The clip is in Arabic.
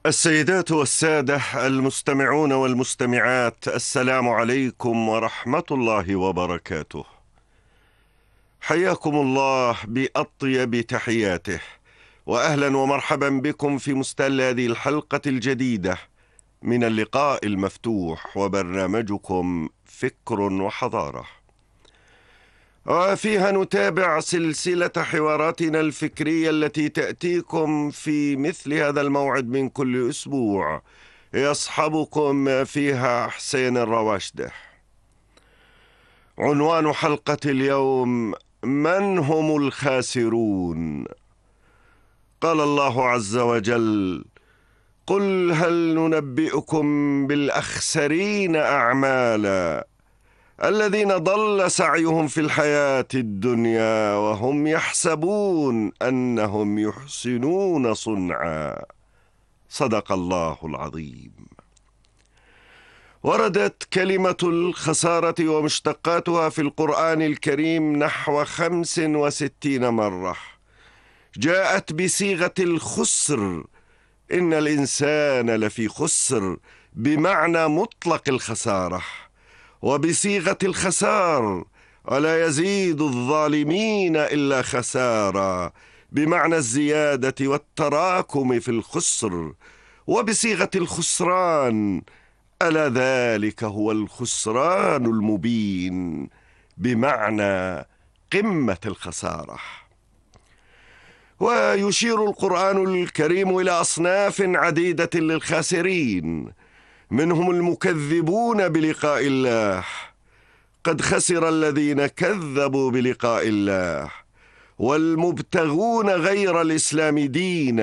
السيدات والسادة المستمعون والمستمعات، السلام عليكم ورحمة الله وبركاته. حياكم الله بأطيب تحياته، وأهلا ومرحبا بكم في مستهل هذه الحلقة الجديدة من اللقاء المفتوح وبرنامجكم فكر وحضارة، وفيها نتابع سلسلة حواراتنا الفكرية التي تأتيكم في مثل هذا الموعد من كل أسبوع، يصحبكم فيها حسين الرواشده. عنوان حلقة اليوم: من هم الخاسرون؟ قال الله عز وجل: قل هل ننبئكم بالأخسرين أعمالا الذين ضل سعيهم في الحياة الدنيا وهم يحسبون أنهم يحسنون صنعا. صدق الله العظيم. وردت كلمة الخسارة ومشتقاتها في القرآن الكريم نحو 65 مرة. جاءت بصيغة الخسر، إن الإنسان لفي خسر بمعنى مطلق الخسارة، وبصيغة الخسار: ولا يزيد الظالمين إلا خسارا، بمعنى الزيادة والتراكم في الخسر، وبصيغة الخسران: ألا ذلك هو الخسران المبين، بمعنى قمة الخسارة. ويشير القرآن الكريم إلى أصناف عديدة للخاسرين، منهم المكذبون بلقاء الله، قد خسر الذين كذبوا بلقاء الله، والمبتغون غير الإسلام دينا